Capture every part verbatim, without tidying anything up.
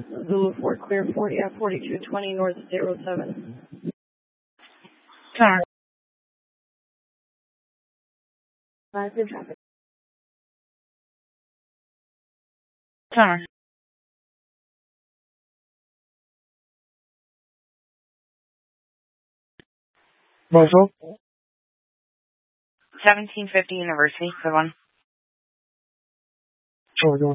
Zulu four clear forty at forty-two twenty North State Road seven. Tower. Five in traffic. Tower. Marshall? seventeen fifty University, good one. Sure, go on.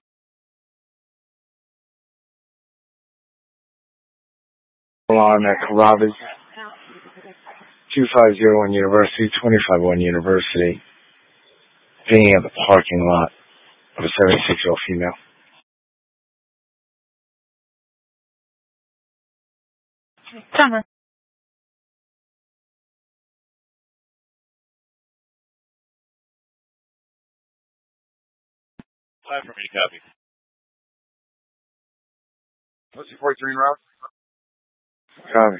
Alarm at Carrabba's. two five zero one University, twenty-five one University. Being at the parking lot of a seventy-six-year-old female. Tower. Five for me to copy. What's your forty-three route? Copy.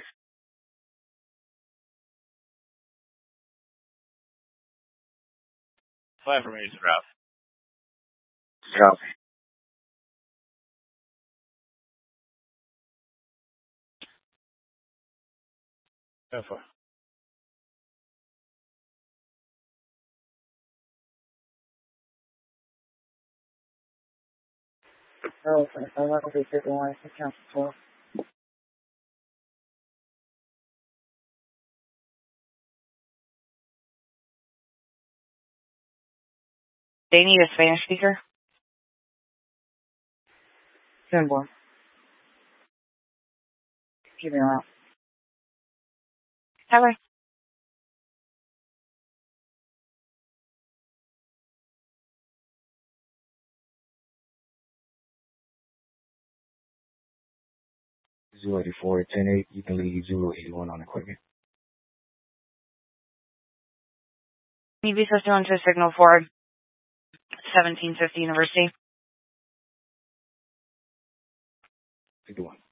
Five for me to route. Copy. Ten four. Oh, I want to be fifty one. Account four. They need a Spanish speaker. Ten one. Keep me around. Tower. Zulu eighty-four, ten eight. You can leave Zulu eighty-one on equipment. Need be switched on to signal for seventeen fifty University. Take the one.